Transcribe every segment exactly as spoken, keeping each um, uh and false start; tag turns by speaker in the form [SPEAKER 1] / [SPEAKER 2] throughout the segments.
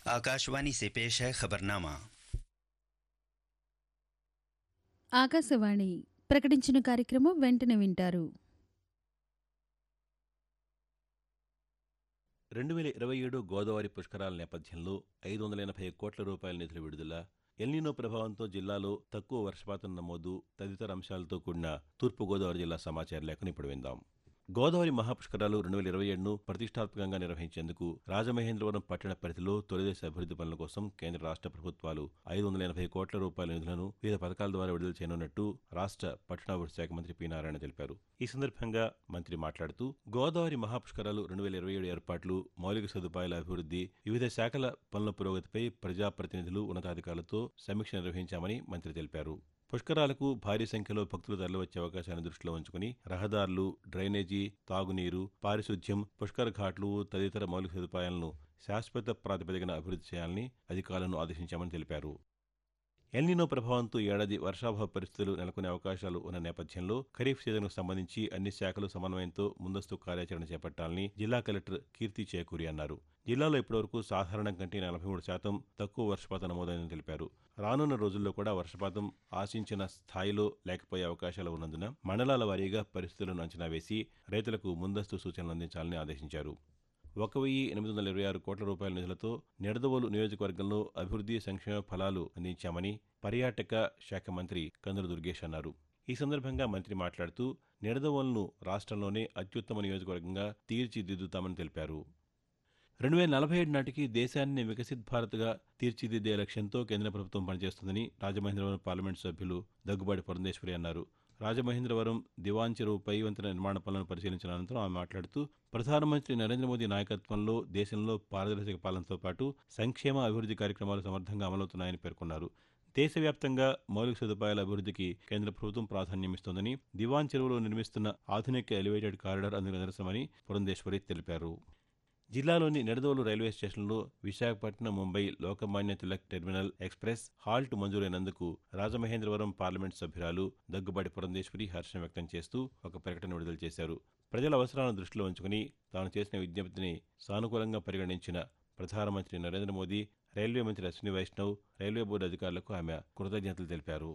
[SPEAKER 1] आकाशवाणी से पेश है खबरनामा।
[SPEAKER 2] ఆకాశవాణి ప్రకటించిన కార్యక్రమం వెంటనే వింటారు.
[SPEAKER 3] రెండు వేల ఇరవై ఏడు గోదావరి పుష్కరాల నేపథ్యంలో ఐదు వందల ఎనభై కోట్ల రూపాయల నిధుల విడుదల, ఎల్నినో ప్రభావంతో జిల్లాలో తక్కువ వర్షపాతం నమోదు తదితర అంశాలతో కూడిన తూర్పుగోదావరి జిల్లా సమాచార లేఖను ఇప్పుడు విందాం. గోదావరి మహాపుష్కరాలు రెండు వేల ఇరవై ఏడును ప్రతిష్టాత్మకంగా నిర్వహించేందుకు రాజమహేంద్రవరం పట్టణ పరిధిలో తొలిదశ అభివృద్ది పనుల కోసం కేంద్ర రాష్ట్ర ప్రభుత్వాలు ఐదు వందల ఎనభై కోట్ల రూపాయల నిధులను వివిధ పథకాల ద్వారా విడుదల చేయనున్నట్టు రాష్ట్ర పట్టణాభివృద్ధి శాఖ మంత్రి పి నారాయణ తెలిపారు. ఈ సందర్భంగా మంత్రి మాట్లాడుతూ గోదావరి మహాపుష్కరాలు రెండు వేల ఇరవై ఏడు ఏర్పాట్లు, మౌలిక సదుపాయాల అభివృద్ధి, వివిధ శాఖల పనుల పురోగతిపై ప్రజాప్రతినిధులు, ఉన్నతాధికారులతో సమీక్ష నిర్వహించామని మంత్రి తెలిపారు. పుష్కరాలకు భారీ సంఖ్యలో భక్తులు తరలివచ్చే అవకాశాన్ని దృష్టిలో ఉంచుకుని రహదారులు, డ్రైనేజీ, తాగునీరు, పారిశుధ్యం, పుష్కర ఘాట్లు తదితర మౌలిక సదుపాయాలను శాశ్వత ప్రాతిపదికన అభివృద్ధి చేయాలని అధికారులను ఆదేశించామని తెలిపారు. ఎల్నినో ప్రభావంతో ఏడాది వర్షాభావ పరిస్థితులు నెలకొనే అవకాశాలు ఉన్న నేపథ్యంలో ఖరీఫ్ సీజన్కు సంబంధించి అన్ని శాఖలు సమన్వయంతో ముందస్తు కార్యాచరణ చేపట్టాలని జిల్లా కలెక్టర్ కీర్తి చేకూరి అన్నారు. జిల్లాలో ఇప్పటివరకు సాధారణం కంటే నలభై మూడు శాతం తక్కువ వర్షపాతం నమోదైందని తెలిపారు. రానున్న రోజుల్లో కూడా వర్షపాతం ఆశించిన స్థాయిలో లేకపోయే అవకాశాలు ఉన్నందున మండలాల వారీగా పరిస్థితులను అంచనా వేసి రైతులకు ముందస్తు సూచనలు అందించాలని ఆదేశించారు. ఒక వెయ్యి ఎనిమిది వందల ఇరవై ఆరు కోట్ల రూపాయల నిధులతో నిడదవోలు నియోజకవర్గంలో అభివృద్ధి సంక్షేమ ఫలాలు అందించామని పర్యాటక శాఖ మంత్రి కందుల దుర్గేష్ అన్నారు. ఈ సందర్భంగా మంత్రి మాట్లాడుతూ నిడదవోలును రాష్ట్రంలోనే అత్యుత్తమ నియోజకవర్గంగా తీర్చిదిద్దుతామని తెలిపారు. రెండు వేల నలభై ఏడు నాటికి దేశాన్ని వికసిత్ భారత్గా తీర్చిదిద్దే లక్ష్యంతో కేంద్ర ప్రభుత్వం పనిచేస్తుందని రాజమహేంద్రవరం పార్లమెంటు సభ్యులు దగ్గుబాటి పురంధేశ్వరి అన్నారు. రాజమహేంద్రవరం దివాన్ చెరువు పై వంతెన నిర్మాణ పనులను పరిశీలించిన అనంతరం ఆమె మాట్లాడుతూ ప్రధానమంత్రి నరేంద్ర మోదీ నాయకత్వంలో దేశంలో పారదర్శక పాలనతో పాటు సంక్షేమ అభివృద్ధి కార్యక్రమాలు సమర్థంగా అమలవుతున్నాయని పేర్కొన్నారు. దేశవ్యాప్తంగా మౌలిక సదుపాయాల అభివృద్ధికి కేంద్ర ప్రభుత్వం ప్రాధాన్యమిస్తోందని, దివాన్ చెరువులో నిర్మిస్తున్న ఆధునిక ఎలివేటెడ్ కారిడార్ అందుకు నిదర్శనమని పురంధేశ్వరి తెలిపారు. జిల్లాలోని నిడదవోలు రైల్వే స్టేషన్లో Visakhapatnam, Mumbai Lokmanya Tilak terminal express halt మంజూరైనందుకు Rajamahendravaram parliament సభ్యురాలు దగ్గుబాటి పురంధేశ్వరి హర్షం వ్యక్తం చేస్తూ ఒక ప్రకటన విడుదల చేశారు. ప్రజల అవసరాలను దృష్టిలో ఉంచుకుని తాను చేసిన విజ్ఞప్తిని సానుకూలంగా పరిగణించిన ప్రధానమంత్రి నరేంద్ర మోదీ, రైల్వే మంత్రి అశ్విని వైష్ణవ్, రైల్వే బోర్డు అధికారులకు ఆమె కృతజ్ఞతలు తెలిపారు.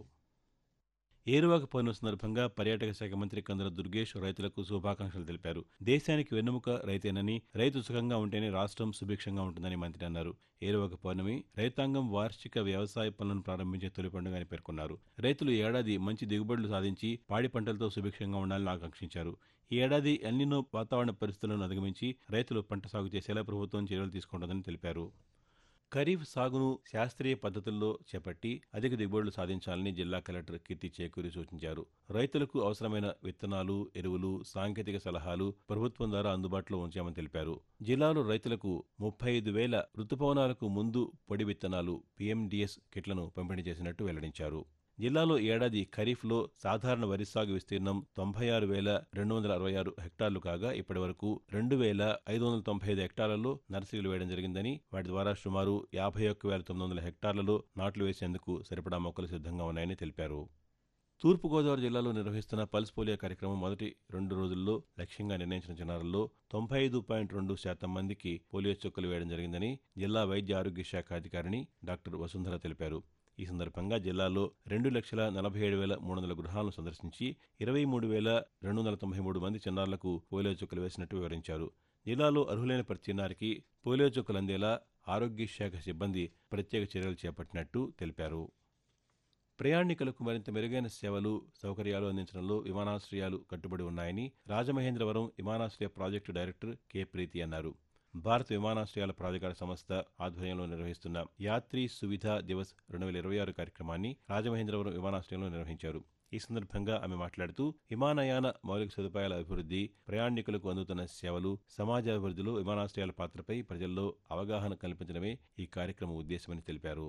[SPEAKER 3] ఏరువాక పౌర్ణమి సందర్భంగా పర్యాటక శాఖ మంత్రి కందుల దుర్గేష్ రైతులకు శుభాకాంక్షలు తెలిపారు. దేశానికి వెన్నెముక రైతేనని, రైతు సుఖంగా ఉంటేనే రాష్ట్రం సుభిక్షంగా ఉంటుందని మంత్రి అన్నారు. ఏరువాక పౌర్ణమి రైతాంగం వార్షిక వ్యవసాయ పనులను ప్రారంభించే తొలి పండుగ అని పేర్కొన్నారు. రైతులు ఏడాది మంచి దిగుబడులు సాధించి పాడి పంటలతో సుభిక్షంగా ఉండాలని ఆకాంక్షించారు. ఈ ఏడాది ఎల్నినో వాతావరణ పరిస్థితులను అధిగమించి రైతులు పంట సాగు చేసేలా ప్రభుత్వం చర్యలు తీసుకుంటుందని తెలిపారు. ఖరీఫ్ సాగును శాస్త్రీయ పద్ధతుల్లో చేపట్టి అధిక దిగుబడులు సాధించాలని జిల్లా కలెక్టర్ కీర్తి చేకూరి సూచించారు. రైతులకు అవసరమైన విత్తనాలు, ఎరువులు, సాంకేతిక సలహాలు ప్రభుత్వం ద్వారా అందుబాటులో ఉంచామని తెలిపారు. జిల్లాలో రైతులకు ముప్పై ఐదు వేల రుతుపవనాలకు ముందు పొడి విత్తనాలు, పీఎండీఎస్ కిట్లను పంపిణీ చేసినట్టు వెల్లడించారు. జిల్లాలో ఏడాది ఖరీఫ్లో సాధారణ వరి సాగు విస్తీర్ణం తొంభై ఆరు వేల రెండు వందల అరవై ఆరు హెక్టార్లు కాగా ఇప్పటి వరకు రెండు వేల ఐదు వందల తొంభై ఐదు హెక్టార్లలో నర్సరీలు వేయడం జరిగిందని, వాటి ద్వారా సుమారు యాభై ఒక్క వేల తొమ్మిది వందల హెక్టార్లలో నాట్లు వేసేందుకు సరిపడా మొక్కలు సిద్ధంగా ఉన్నాయని తెలిపారు. తూర్పుగోదావరి జిల్లాలో నిర్వహిస్తున్న పల్స్ పోలియో కార్యక్రమం మొదటి రెండు రోజుల్లో లక్ష్యంగా నిర్ణయించిన చిన్నారుల్లో తొంభై ఐదు పాయింట్ రెండు శాతం మందికి పోలియో చుక్కలు వేయడం జరిగిందని జిల్లా వైద్య ఆరోగ్య శాఖ అధికారిణి డాక్టర్ వసుంధర తెలిపారు. ఈ సందర్భంగా జిల్లాలో రెండు లక్షల నలభై ఏడు వేల మూడు వందల గృహాలను సందర్శించి ఇరవై మూడు వేల రెండు వందల తొంభై మూడు మంది చిన్నారులకు పోలియో చుక్కలు వేసినట్టు వివరించారు. జిల్లాలో అర్హులైన ప్రతి చిన్నారికి పోలియో చుక్కలు అందేలా ఆరోగ్య శాఖ సిబ్బంది ప్రత్యేక చర్యలు చేపట్టినట్టు తెలిపారు. ప్రయాణికులకు మరింత మెరుగైన సేవలు, సౌకర్యాలు అందించడంలో విమానాశ్రయాలు కట్టుబడి ఉన్నాయని రాజమహేంద్రవరం విమానాశ్రయ ప్రాజెక్టు డైరెక్టర్ కె ప్రీతి అన్నారు. భారత విమానాశ్రయాల ప్రాధికార సంస్థ ఆధ్వర్యంలో నిర్వహిస్తున్న యాత్రీ సువిధా దివస్ రెండు వేల ఇరవై ఆరు కార్యక్రమాన్ని రాజమహేంద్రవరం విమానాశ్రయంలో నిర్వహించారు. ఈ సందర్భంగా ఆమె మాట్లాడుతూ విమానయాన మౌలిక సదుపాయాల అభివృద్ధి, ప్రయాణికులకు అందుతున్న సేవలు, సమాజాభివృద్ధిలో విమానాశ్రయాల పాత్రపై ప్రజల్లో అవగాహన కల్పించడమే ఈ కార్యక్రమం ఉద్దేశమని తెలిపారు.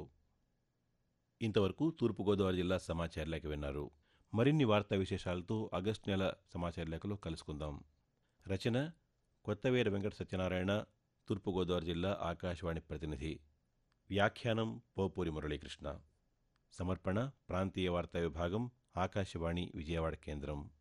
[SPEAKER 3] ఇంతవరకు తూర్పుగోదావరి జిల్లా సమాచార లేఖ విన్నారు. మరిన్ని వార్తా విశేషాలతో ఆగస్టు నెల సమాచార లేఖలో కలుసుకుందాం. రచన కొత్తవేర వెంకట సత్యనారాయణ, తూర్పుగోదావరి జిల్లా ఆకాశవాణి ప్రతినిధి. వ్యాఖ్యానం పోపూరి మురళీకృష్ణ. సమర్పణ ప్రాంతీయ వార్తా విభాగం, ఆకాశవాణి విజయవాడ కేంద్రం.